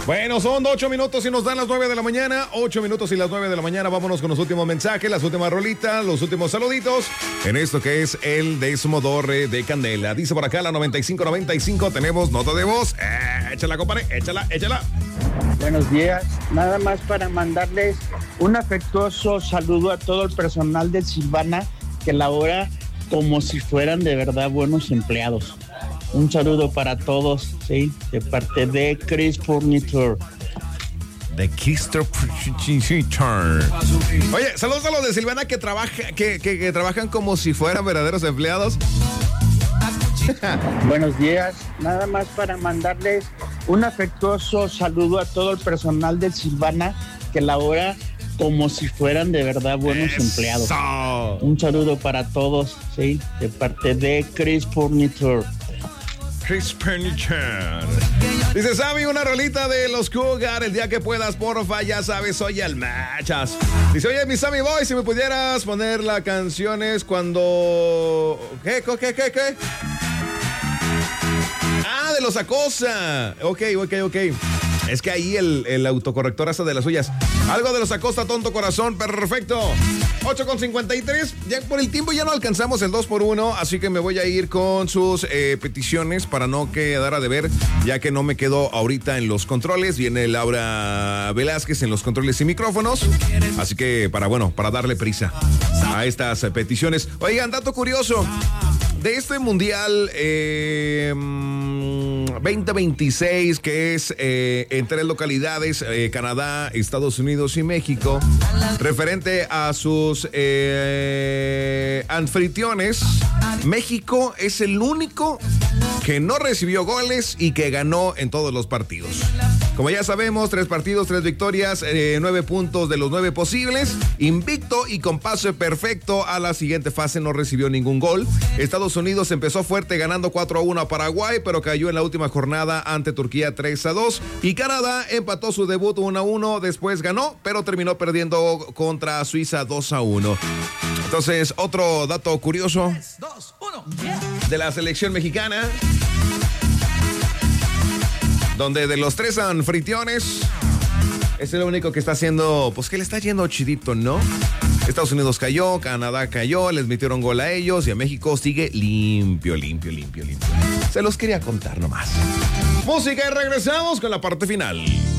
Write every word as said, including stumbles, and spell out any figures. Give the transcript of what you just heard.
Bueno, son ocho minutos y nos dan las nueve de la mañana. Ocho minutos y las nueve de la mañana. Vámonos con los últimos mensajes, las últimas rolitas, los últimos saluditos en esto que es el Desmodorre de Candela. Dice por acá la noventa y cinco noventa y cinco. Tenemos nota de voz. Eh, échala, compadre. Échala, échala. Buenos días. Nada más para mandarles un afectuoso saludo a todo el personal de Silvana que labora como si fueran de verdad buenos empleados. Un saludo para todos, sí, de parte de Chris Furniture. De Kister Furniture. Oye, saludos a los de Silvana que, trabaja, que, que, que trabajan como si fueran verdaderos empleados. Buenos días. Nada más para mandarles un afectuoso saludo a todo el personal de Silvana que labora como si fueran de verdad buenos Eso. empleados. Un saludo para todos, sí, de parte de Chris Furniture. Chris Furniture. Dice Sammy, una rolita de los Cougar, el día que puedas, porfa, ya sabes, soy el Machas. Dice, oye, mi Sammy Boy, si me pudieras poner las canciones cuando... ¿Qué, qué, qué, qué? Ah, de los Acosta. Ok, ok, ok. Es que ahí el, el autocorrector hace de las suyas. Algo de los Acosta, tonto corazón, perfecto. ocho con cincuenta y tres. Ya por el tiempo ya no alcanzamos el dos por uno, así que me voy a ir con sus eh, peticiones para no quedar a deber, ya que no me quedo ahorita en los controles. Viene Laura Velázquez en los controles y micrófonos. Así que para, bueno, para darle prisa a estas eh, peticiones. Oigan, dato curioso. De este mundial eh, veinte veintiséis, que es eh, en tres localidades, eh, Canadá, Estados Unidos y México, referente a sus eh, anfitriones, México es el único que no recibió goles y que ganó en todos los partidos. Como ya sabemos, tres partidos, tres victorias, eh, nueve puntos de los nueve posibles, invicto y con pase perfecto a la siguiente fase, no recibió ningún gol. Estados Unidos empezó fuerte ganando cuatro a uno a Paraguay, pero cayó en la última jornada ante Turquía tres a dos. Y Canadá empató su debut uno a uno, después ganó, pero terminó perdiendo contra Suiza dos a uno. Entonces, otro dato curioso de la selección mexicana, donde de los tres anfitriones es el único que está haciendo, pues que le está yendo chidito, ¿no? Estados Unidos cayó, Canadá cayó, les metieron gol a ellos y a México sigue limpio, limpio, limpio, limpio. Se los quería contar nomás. Música y regresamos con la parte final.